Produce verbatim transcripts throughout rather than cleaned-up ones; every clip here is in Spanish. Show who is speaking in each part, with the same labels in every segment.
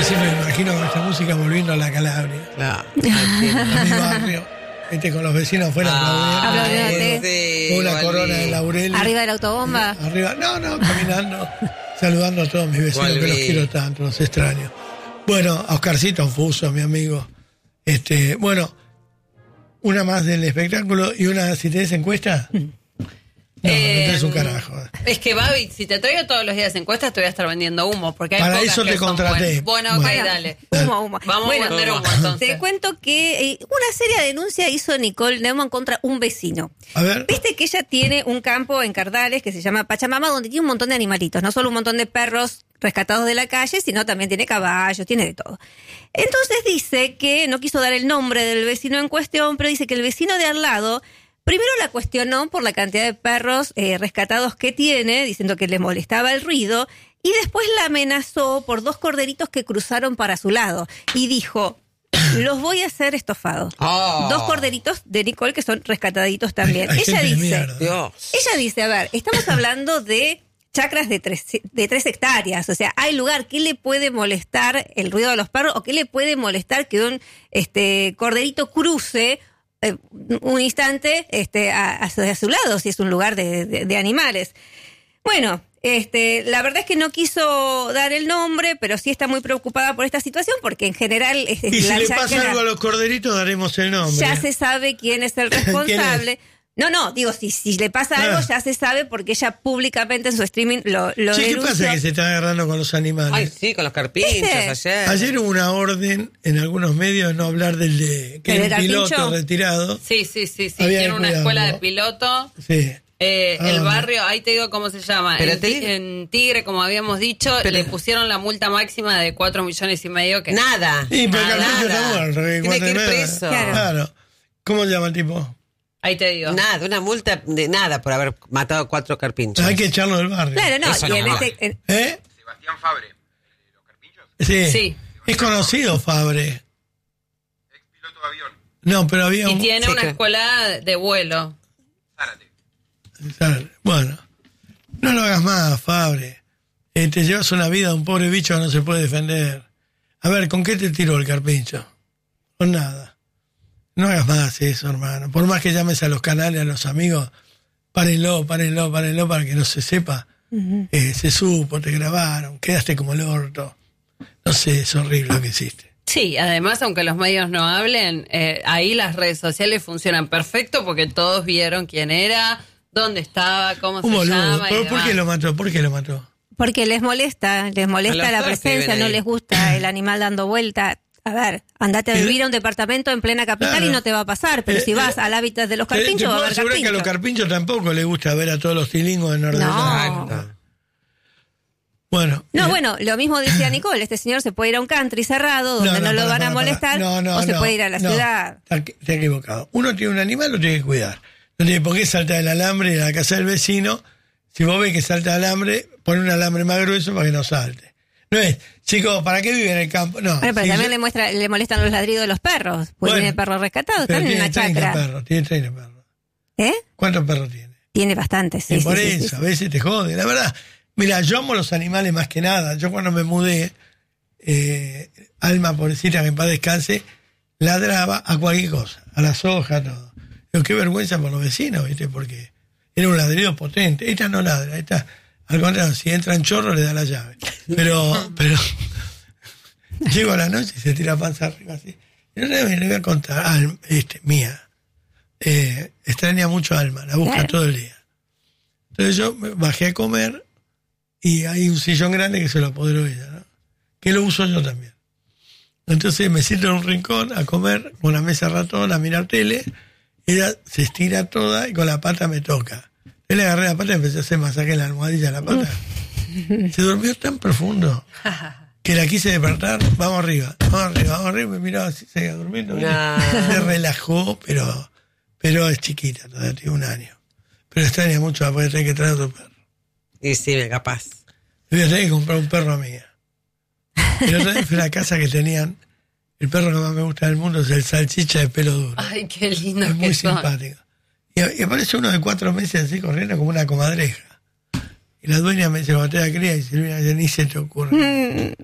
Speaker 1: Yo siempre me imagino con esta música volviendo a la Calabria.
Speaker 2: Claro.
Speaker 1: A mi barrio. Este, con los vecinos afuera
Speaker 3: Ah,
Speaker 1: aplaudiendo.
Speaker 3: sí,
Speaker 1: Con una
Speaker 3: igual
Speaker 1: corona
Speaker 3: vi.
Speaker 1: de laurel.
Speaker 4: Arriba de la autobomba.
Speaker 1: Arriba, no, no, caminando, saludando a todos mis vecinos
Speaker 3: Igual
Speaker 1: que los
Speaker 3: vi.
Speaker 1: quiero tanto, los extraño. Bueno, a Oscarcito Fuso, mi amigo. Este, bueno, una más del espectáculo y una, si tenés encuesta. No,
Speaker 2: Eh,
Speaker 1: no tenés un carajo.
Speaker 2: Es que, Babi, si te traigo todos los días encuestas, te voy a estar vendiendo humo. Porque hay
Speaker 1: Para
Speaker 2: pocas
Speaker 1: eso
Speaker 2: que
Speaker 1: te
Speaker 2: son
Speaker 1: contraté.
Speaker 2: buenas. Bueno, ok,
Speaker 1: Bueno.
Speaker 2: dale.
Speaker 4: Humo, humo.
Speaker 2: Vamos
Speaker 4: Bueno,
Speaker 2: a vender humo, entonces.
Speaker 4: te cuento que eh, una seria denuncia hizo Nicole Neumann contra un vecino.
Speaker 1: A ver.
Speaker 4: Viste que ella tiene un campo en Cardales que se llama Pachamama, donde tiene un montón de animalitos, no solo un montón de perros rescatados de la calle, sino también tiene caballos, tiene de todo. Entonces dice que no quiso dar el nombre del vecino en cuestión, pero dice que el vecino de al lado primero la cuestionó por la cantidad de perros eh, rescatados que tiene, diciendo que le molestaba el ruido, y después la amenazó por dos corderitos que cruzaron para su lado. Y dijo, los voy a hacer estofados.
Speaker 3: Oh.
Speaker 4: Dos corderitos de Nicole que son rescataditos también.
Speaker 1: Hay- hay
Speaker 4: ella
Speaker 1: gente de
Speaker 4: dice,
Speaker 1: mierda.
Speaker 3: Dios.
Speaker 4: ella dice, a ver, estamos hablando de chacras de tres, de tres hectáreas, o sea, hay lugar. ¿Qué le puede molestar el ruido de los perros o qué le puede molestar que un este corderito cruce eh, un instante este a, a, su, a su lado, si es un lugar de, de, de animales? Bueno, este, la verdad es que no quiso dar el nombre, pero sí está muy preocupada por esta situación porque en general este,
Speaker 1: Y si
Speaker 4: la
Speaker 1: le
Speaker 4: chacra
Speaker 1: pasa algo a los corderitos, daremos el nombre.
Speaker 4: ya se sabe quién es el responsable. No, no, digo, si, si le pasa
Speaker 1: Ah.
Speaker 4: algo ya se sabe porque ella públicamente en su streaming lo, lo
Speaker 1: Che, ¿qué
Speaker 4: denunció.
Speaker 1: pasa que se está agarrando con los animales?
Speaker 3: Ay, sí, con los carpinchos
Speaker 4: ¿Viste?
Speaker 3: ayer.
Speaker 1: Ayer hubo una orden en algunos medios de no hablar del de que
Speaker 4: ¿El
Speaker 1: era
Speaker 4: de
Speaker 1: un piloto
Speaker 4: Carpincho?
Speaker 1: retirado.
Speaker 2: Sí, sí, sí, sí.
Speaker 1: Había
Speaker 2: Tiene
Speaker 1: que
Speaker 2: una
Speaker 1: cuidarlo.
Speaker 2: escuela de piloto.
Speaker 1: Sí.
Speaker 2: Eh,
Speaker 1: Ah,
Speaker 2: el
Speaker 1: ¿dónde?
Speaker 2: barrio, ahí te digo cómo se llama.
Speaker 3: Pero
Speaker 2: en,
Speaker 3: te
Speaker 2: Ti-
Speaker 3: digo-
Speaker 2: en Tigre, como habíamos dicho,
Speaker 3: Pero-
Speaker 2: le pusieron la multa máxima de cuatro millones y medio. Que
Speaker 3: Nada.
Speaker 1: Y pero
Speaker 3: nada.
Speaker 1: Carpincho está muerto. que
Speaker 3: Tiene
Speaker 1: cuatro
Speaker 3: que ir
Speaker 1: y medio.
Speaker 3: preso.
Speaker 4: Claro.
Speaker 1: Claro. ¿Cómo se llama el tipo?
Speaker 2: Ahí te digo.
Speaker 3: Nada, una multa de nada por haber matado cuatro carpinchos.
Speaker 1: Hay que echarlo del barrio.
Speaker 4: Claro, no,
Speaker 3: Eso
Speaker 4: y
Speaker 3: no
Speaker 4: en
Speaker 3: va.
Speaker 4: este, en-
Speaker 1: ¿Eh?
Speaker 5: Sebastián Fabre, eh, los carpinchos,
Speaker 1: Sí.
Speaker 2: Sí.
Speaker 1: Es conocido Fabre.
Speaker 5: ex piloto de avión,
Speaker 1: No, pero había
Speaker 2: Y
Speaker 1: un...
Speaker 2: tiene
Speaker 3: sí,
Speaker 2: una
Speaker 3: que-
Speaker 2: escuela de vuelo.
Speaker 5: Zárate.
Speaker 1: Bueno, no lo hagas más, Fabre. Eh, te llevas una vida a un pobre bicho que no se puede defender. A ver, ¿con qué te tiró el carpincho? Con nada. No hagas más eso, hermano. Por más que llames a los canales, a los amigos, párenlo, párenlo, párenlo para que no se sepa. Eh, se supo, te grabaron, quedaste como el orto. No sé, es horrible lo que hiciste.
Speaker 2: Sí, además, aunque los medios no hablen, eh, ahí las redes sociales funcionan perfecto porque todos vieron quién era, dónde estaba, cómo
Speaker 1: Un
Speaker 2: se
Speaker 1: boludo.
Speaker 2: llama. y
Speaker 1: ¿Por, ¿Por qué
Speaker 2: demás.
Speaker 1: lo mató? ¿Por qué lo mató?
Speaker 4: porque les molesta, les
Speaker 3: A
Speaker 4: molesta
Speaker 3: los
Speaker 4: la
Speaker 3: perros que
Speaker 4: presencia,
Speaker 3: viven
Speaker 4: no
Speaker 3: ahí.
Speaker 4: les gusta el animal dando vuelta. A ver, andate a
Speaker 1: Y-
Speaker 4: vivir a un departamento en plena capital
Speaker 1: Claro.
Speaker 4: y no te va a pasar, pero
Speaker 1: Eh,
Speaker 4: si vas
Speaker 1: eh,
Speaker 4: al hábitat de los
Speaker 1: Te, te
Speaker 4: carpinchos va a
Speaker 1: puedo
Speaker 4: haber
Speaker 1: asegurar que a los
Speaker 4: carpinchos.
Speaker 1: carpinchos tampoco les gusta ver a todos los tilingos de Norte.
Speaker 4: No.
Speaker 3: Exacto.
Speaker 1: Bueno.
Speaker 4: No,
Speaker 1: eh,
Speaker 4: bueno, lo mismo decía Nicole, este señor se puede ir a un country cerrado donde no, lo
Speaker 1: pará,
Speaker 4: van
Speaker 1: pará,
Speaker 4: a
Speaker 1: pará.
Speaker 4: molestar,
Speaker 1: No, no,
Speaker 4: o se
Speaker 1: no,
Speaker 4: puede ir a la
Speaker 1: no.
Speaker 4: ciudad.
Speaker 1: Está, está equivocado. Uno tiene un animal, lo tiene que cuidar. No tiene por qué saltar el alambre en la casa del vecino. Si vos ves que salta el alambre, pon un alambre más grueso para que no salte. No es, chicos, ¿para qué vive en el campo? No.
Speaker 4: Bueno, pero
Speaker 1: si
Speaker 4: también
Speaker 1: yo-
Speaker 4: le muestra, le molestan los ladridos de los perros, pues
Speaker 1: Bueno,
Speaker 4: tiene perros rescatados,
Speaker 1: pero
Speaker 4: están en
Speaker 1: tiene
Speaker 4: una
Speaker 1: treinta
Speaker 4: chacra.
Speaker 1: perros, tiene treinta perros.
Speaker 4: ¿Eh?
Speaker 1: ¿Cuántos perros tiene?
Speaker 4: Tiene bastantes, sí,
Speaker 1: y
Speaker 4: sí,
Speaker 1: por
Speaker 4: sí,
Speaker 1: eso,
Speaker 4: sí, sí.
Speaker 1: a veces te jode. La verdad, mira, yo amo los animales más que nada. Yo cuando me mudé, eh, Alma, pobrecita, que en paz descanse, ladraba a cualquier cosa, a las hojas, todo. Digo, qué vergüenza por los vecinos, ¿viste? Porque era un ladrido potente. Esta no ladra, esta, al contrario, si entra en chorro le da la llave. Pero, pero, llego a la noche y se tira panza arriba así. Y no le le voy a contar, Alma, este, mía, eh, extraña mucho a Alma, la busca
Speaker 4: Claro.
Speaker 1: todo el día. Entonces yo me bajé a comer y hay un sillón grande que se lo apoderó ella, ¿no? Que lo uso yo también. Entonces me siento en un rincón a comer con una mesa ratona, a mirar tele. Ella se estira toda y con la pata me toca. Yo le agarré la pata y empecé a hacer masaje en la almohadilla de la pata. Se durmió tan profundo que la quise despertar. Vamos arriba, vamos arriba, vamos arriba. Me miraba así, seguía durmiendo. ¿viste?
Speaker 3: No.
Speaker 1: Se relajó, pero, pero es chiquita, todavía tiene un año. Pero extraña mucho, va a tener que traer otro perro.
Speaker 3: Y sí, capaz.
Speaker 1: Le voy a tener que comprar un perro a mía. El otro día fui a una casa que tenían, el perro que más me gusta del mundo es el salchicha de pelo duro.
Speaker 2: Ay, qué lindo
Speaker 1: Es
Speaker 2: que
Speaker 1: muy
Speaker 2: son.
Speaker 1: simpático. Y, y aparece uno de cuatro meses así corriendo como una comadreja. Y la dueña me dice, cuando te da cría, y Silvina dice, ni se te ocurre.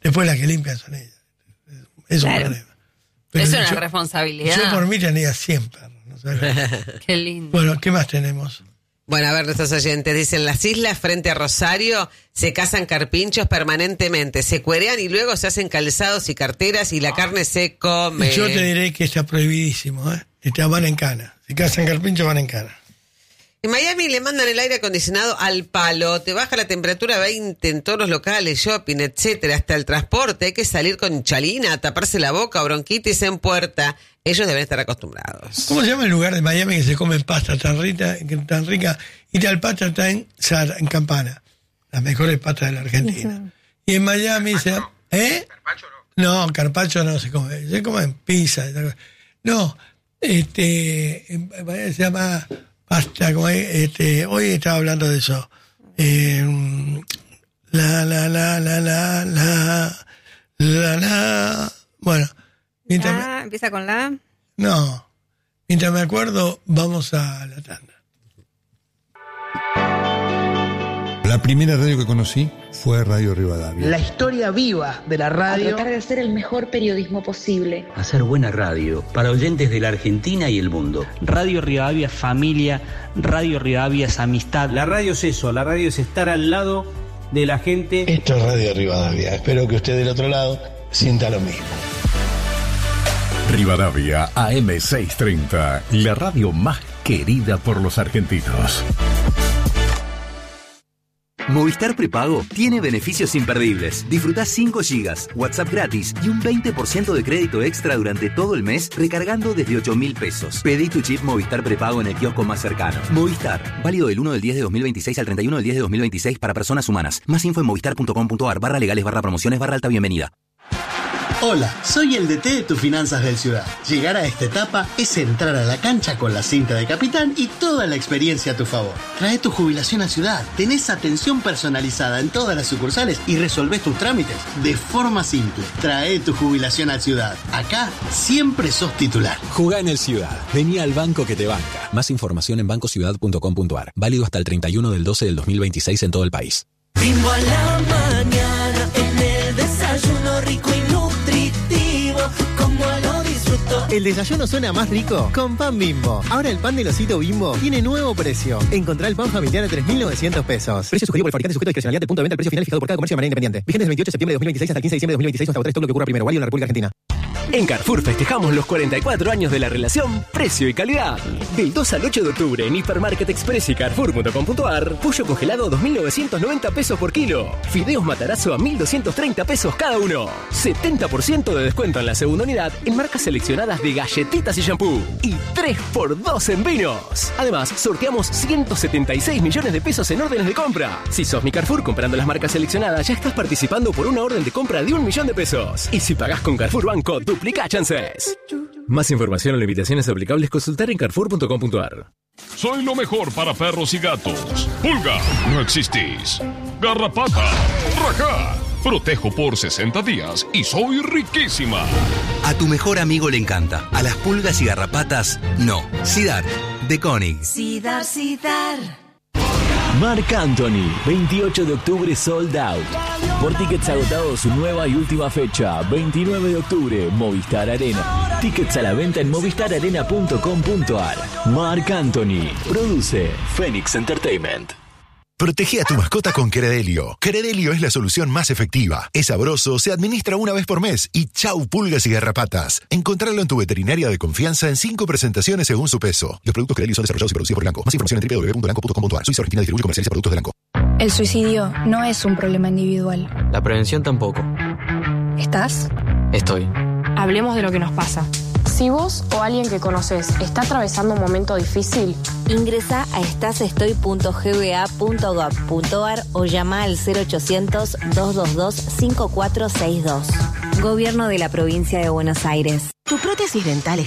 Speaker 1: Después las que limpian son ellas. Es un
Speaker 2: Claro.
Speaker 1: problema. Pero
Speaker 2: Es una
Speaker 1: yo-
Speaker 2: responsabilidad.
Speaker 1: Yo por mí tenía cien perros. ¿no sabes?
Speaker 2: Qué lindo.
Speaker 1: Bueno, ¿qué más tenemos?
Speaker 3: Bueno, a ver, nuestros oyentes dicen, las islas frente a Rosario se cazan carpinchos permanentemente, se cuerean y luego se hacen calzados y carteras y la carne se come.
Speaker 1: Yo te diré que está prohibidísimo, ¿eh? Está, van en cana. Si cazan carpinchos, van en cana.
Speaker 3: En Miami le mandan el aire acondicionado al palo, te baja la temperatura a veinte en todos los locales, shopping, etcétera, hasta el transporte, hay que salir con chalina, taparse la boca, bronquitis en puerta. Ellos deben estar acostumbrados.
Speaker 1: ¿Cómo se llama el lugar de Miami que se come pasta tan rica, tan rica? Y tal pasta está en, Sar- en Campana, las mejores pastas de la Argentina. Y en Miami se llama... ¿Eh?
Speaker 5: Carpaccio no.
Speaker 1: No, carpaccio no se come, se come en pizza. y tal. No, este, en Miami se llama pasta, como es, este, hoy estaba hablando de eso. Eh, la, la, la, la, la, la, la, la. Bueno, mientras me-
Speaker 4: Ah, empieza con la.
Speaker 1: no, mientras me acuerdo, vamos a la tanda.
Speaker 6: La primera radio que conocí fue Radio Rivadavia.
Speaker 7: La historia viva de la
Speaker 8: A
Speaker 7: radio.
Speaker 8: tratar de hacer el mejor periodismo posible.
Speaker 9: Hacer buena radio para oyentes de la Argentina y el mundo.
Speaker 10: Radio Rivadavia es familia, Radio Rivadavia es amistad.
Speaker 11: La radio es eso, la radio es estar al lado de la gente.
Speaker 12: Esto es Radio Rivadavia. Espero que usted del otro lado sienta lo mismo.
Speaker 13: Rivadavia A M seiscientos treinta, la radio más querida por los argentinos.
Speaker 14: Movistar Prepago tiene beneficios imperdibles. Disfrutá cinco gigas, WhatsApp gratis y un veinte por ciento de crédito extra durante todo el mes recargando desde ocho mil pesos. Pedí tu chip Movistar Prepago en el kiosco más cercano. Movistar, válido del uno del diez de dos mil veintiséis al treinta y uno del diez de dos mil veintiséis para personas humanas. Más info en movistar.com.ar barra legales barra promociones barra alta bienvenida.
Speaker 15: Hola, soy el D T de tus finanzas del Ciudad. Llegar a esta etapa es entrar a la cancha con la cinta de capitán y toda la experiencia a tu favor. Trae tu jubilación a Ciudad, tenés atención personalizada en todas las sucursales y resolvés tus trámites de forma simple. Trae tu jubilación a Ciudad. Acá siempre sos titular.
Speaker 16: Jugá en el Ciudad. Vení al banco que te banca. Más información en banco ciudad punto com punto ar. Válido hasta el treinta y uno del doce del dos mil veintiséis en todo el país.
Speaker 17: Bimbo a la mañana, en el desayuno rico y nutritivo, como lo disfruto.
Speaker 18: El desayuno suena más rico con pan Bimbo. Ahora el pan del osito Bimbo tiene nuevo precio. Encontrá el pan familiar a tres mil novecientos pesos. Precio sugerido por el fabricante sujeto a discrecionalidad del punto de venta. El precio final fijado por cada comercio de manera independiente. Vigente del veintiocho de septiembre de dos mil veintiséis hasta el quince de diciembre de dos mil veintiséis hasta agotar stock lo que ocurra primero. Válido en la República Argentina.
Speaker 19: En Carrefour festejamos los cuarenta y cuatro años de la relación precio y calidad. Del dos al ocho de octubre en Hipermarket Express y Carrefour punto com punto ar, pollo congelado dos mil novecientos noventa pesos por kilo. Fideos Matarazzo a mil doscientos treinta pesos cada uno. setenta por ciento de descuento en la segunda unidad en marcas seleccionadas de galletitas y shampoo. Y tres por dos en vinos. Además, sorteamos ciento setenta y seis millones de pesos en órdenes de compra. Si sos mi Carrefour comprando las marcas seleccionadas, ya estás participando por una orden de compra de un millón de pesos. Y si pagás con Carrefour Banco, duplica chances. Más información o limitaciones aplicables, consultar en carrefour punto com punto ar.
Speaker 20: Soy lo mejor para perros y gatos. Pulga, no existís. Garrapata, rajá. Protejo por sesenta días y soy riquísima.
Speaker 14: A tu mejor amigo le encanta. A las pulgas y garrapatas, no. Sidar, de Koenig.
Speaker 17: Sidar, Sidar.
Speaker 21: Marc Anthony, veintiocho de octubre sold out. Por tickets agotados, su nueva y última fecha, veintinueve de octubre, Movistar Arena. Tickets a la venta en movistar arena punto com punto ar. Marc Anthony, produce Phoenix Entertainment.
Speaker 22: Protege a tu mascota con Credelio. Credelio es la solución más efectiva. Es sabroso, se administra una vez por mes y chau pulgas y garrapatas. Encontrarlo en tu veterinaria de confianza en cinco presentaciones según su peso. Los productos Credelio son desarrollados y producidos por Elanco. Más información en doble u doble u doble u punto elanco punto com punto ar. Suiza Argentina distribuye y comercializa productos de Elanco.
Speaker 23: El suicidio no es un problema individual.
Speaker 24: La prevención tampoco.
Speaker 23: ¿Estás?
Speaker 24: Estoy.
Speaker 23: Hablemos de lo que nos pasa. Si vos o alguien que conoces está atravesando un momento difícil,
Speaker 25: ingresa a estasestoy punto g b a punto gov punto ar o llama al cero ochocientos, dos dos dos, cinco cuatro seis dos. Gobierno de la Provincia de Buenos Aires.
Speaker 26: ¿Tu prótesis dental está